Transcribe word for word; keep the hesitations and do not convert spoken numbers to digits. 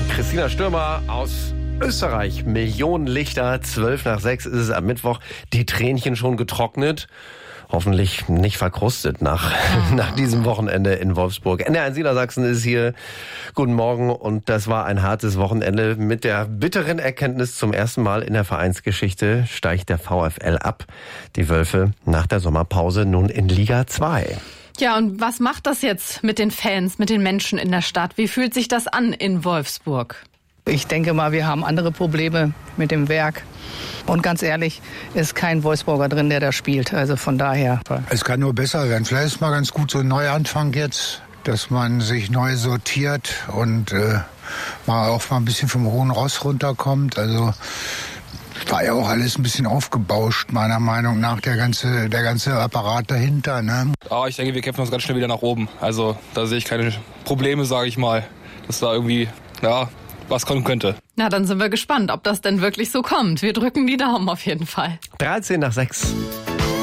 Christina Stürmer aus Österreich. Millionen Lichter, zwölf nach sechs ist es am Mittwoch. Die Tränchen schon getrocknet. Hoffentlich nicht verkrustet nach, oh. nach diesem Wochenende in Wolfsburg. N D R eins Niedersachsen ist hier. Guten Morgen. Und das war ein hartes Wochenende mit der bitteren Erkenntnis: zum ersten Mal in der Vereinsgeschichte steigt der VfL ab. Die Wölfe nach der Sommerpause nun in Liga zwei. Ja, und was macht das jetzt mit den Fans, mit den Menschen in der Stadt? Wie fühlt sich das an in Wolfsburg? Ich denke mal, wir haben andere Probleme mit dem Werk. Und ganz ehrlich, ist kein Wolfsburger drin, der da spielt. Also von daher. Es kann nur besser werden. Vielleicht ist mal ganz gut so ein Neuanfang jetzt, dass man sich neu sortiert und äh, mal auch mal ein bisschen vom hohen Ross runterkommt. Also war ja auch alles ein bisschen aufgebauscht, meiner Meinung nach, der ganze, der ganze Apparat dahinter. Ne? Oh, ich denke, wir kämpfen uns ganz schnell wieder nach oben. Also da sehe ich keine Probleme, sage ich mal. Das war irgendwie, ja, was kommen könnte. Na, dann sind wir gespannt, ob das denn wirklich so kommt. Wir drücken die Daumen auf jeden Fall. dreizehn nach sechs.